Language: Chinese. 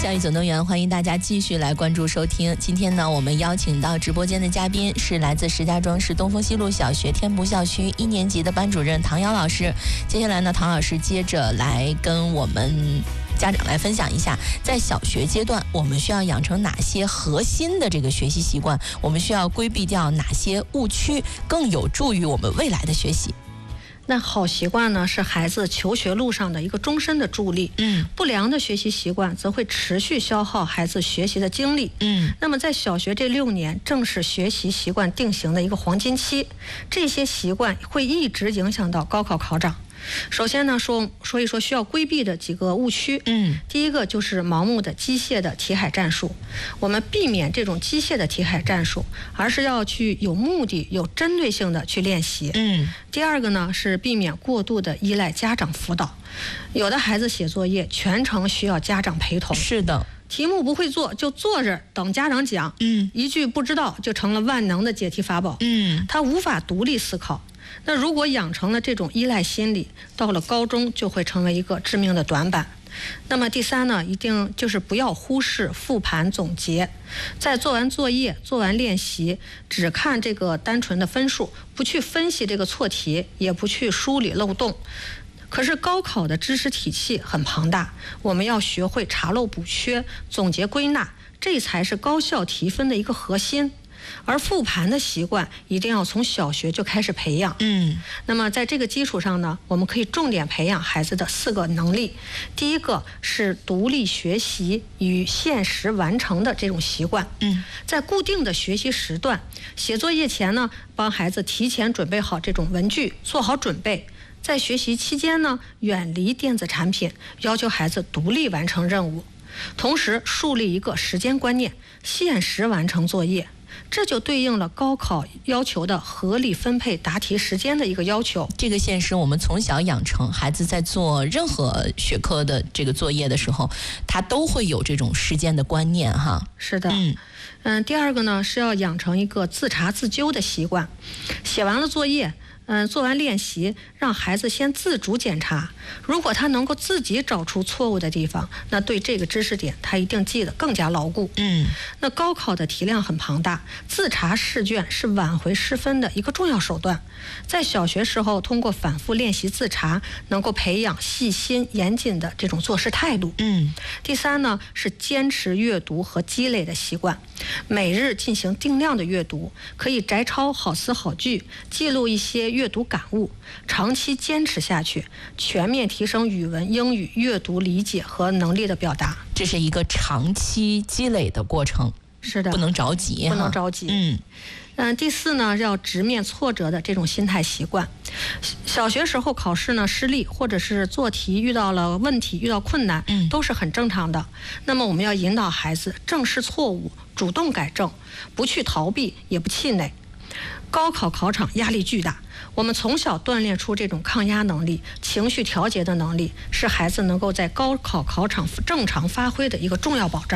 教育总动员，欢迎大家继续来关注收听。今天呢，我们邀请到直播间的嘉宾是来自石家庄市东风西路小学天普校区1年级的班主任唐瑶老师。接下来呢，唐老师接着来跟我们家长来分享一下，在小学阶段我们需要养成哪些核心的这个学习习惯，我们需要规避掉哪些误区，更有助于我们未来的学习。 那好习惯呢，是孩子求学路上的一个终身的助力。不良的学习习惯则会持续消耗孩子学习的精力。那么在小学这6年，正是学习习惯定型的一个黄金期，这些习惯会一直影响到高考考场。首先呢，说一说需要规避的几个误区。第一个就是盲目的机械的题海战术，我们避免这种机械的题海战术，而是要去有目的、有针对性的去练习。第二个呢是避免过度的依赖家长辅导，有的孩子写作业全程需要家长陪同。 是的。 题目不会做就坐着等家长讲，一句不知道就成了万能的解题法宝。他无法独立思考。那如果养成了这种依赖心理，到了高中就会成为一个致命的短板。那么第三呢，一定就是不要忽视复盘总结，在做完作业、做完练习，只看这个单纯的分数，不去分析这个错题，也不去梳理漏洞。可是高考的知识体系很庞大，我们要学会查漏补缺、总结归纳，这才是高效提分的一个核心。而复盘的习惯一定要从小学就开始培养。那么在这个基础上呢，我们可以重点培养孩子的4个能力。第一个是独立学习与限时完成的这种习惯。在固定的学习时段，写作业前呢，帮孩子提前准备好这种文具，做好准备。在学习期间呢，远离电子产品，要求孩子独立完成任务，同时树立一个时间观念，限时完成作业。这就对应了高考要求的合理分配答题时间的一个要求。这个限时我们从小养成，孩子在做任何学科的这个作业的时候，他都会有这种时间的观念哈。是的。第二个呢，是要养成一个自查自纠的习惯。写完了作业，做完练习，让孩子先自主检查。如果他能够自己找出错误的地方，那对这个知识点他一定记得更加牢固。那高考的题量很庞大，自查试卷是挽回失分的一个重要手段。在小学时候，通过反复练习自查，能够培养细心严谨的这种做事态度。第三呢，是坚持阅读和积累的习惯，每日进行定量的阅读，可以摘抄好词好句，记录一些阅读感悟，长期坚持下去，全面提升语文、英语阅读理解和能力的表达。这是一个长期积累的过程。是的，不能着急，不能着急。第四呢，要直面挫折的这种心态习惯。小学时候考试呢失利，或者是做题遇到了问题、遇到困难，都是很正常的。那么我们要引导孩子正视错误，主动改正，不去逃避，也不气馁。高考考场压力巨大，我们从小锻炼出这种抗压能力、情绪调节的能力，是孩子能够在高考考场正常发挥的一个重要保障。